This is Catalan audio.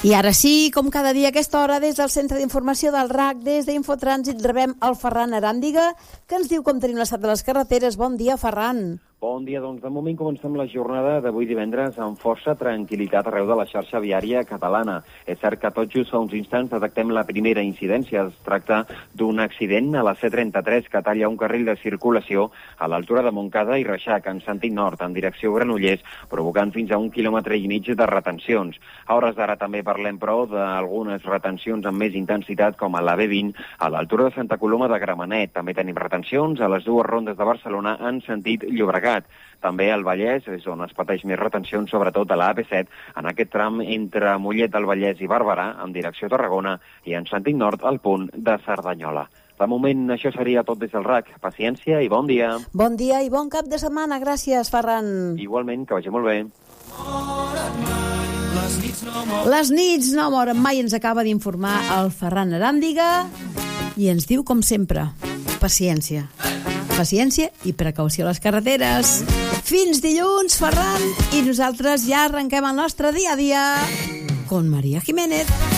I ara sí, com cada dia a aquesta hora, des del Centre d'Informació del RAC, des d'Infotrànsit, rebem el Ferran Aràndiga, que ens diu com tenim l'estat de les carreteres. Bon dia, Ferran. Bon dia, doncs de moment comencem la jornada d'avui divendres amb força tranquil·litat arreu de la xarxa viària catalana. És cert que tot just fa uns instants detectem la primera incidència. Es tracta d'un accident a la C33 que talla un carril de circulació a l'altura de Montcada i Reixac, en sentit nord, en direcció Granollers, provocant fins a 1,5 quilòmetres de retencions. A hores d'ara també parlem, però, d'algunes retencions amb més intensitat, com a la B20, a l'altura de Santa Coloma de Gramenet. També tenim retencions a les dues rondes de Barcelona en sentit Llobregat. També al Vallès és on es pateix més retencions, sobretot a la AP7, en aquest tram entre Mollet del Vallès i Barberà, en direcció Tarragona, i en sentit nord al punt de Cerdanyola. De moment, això seria tot des del RAC. Paciència i bon dia. Bon dia i bon cap de setmana. Gràcies, Ferran. Igualment, que vagi molt bé. Les nits no moren mai, ens acaba d'informar el Ferran Aràndiga i ens diu, com sempre, paciència. Paciència i precaució a les carreteres. Fins dilluns, Ferran, i nosaltres ja arrenquem el nostre dia a dia con Maria Jiménez.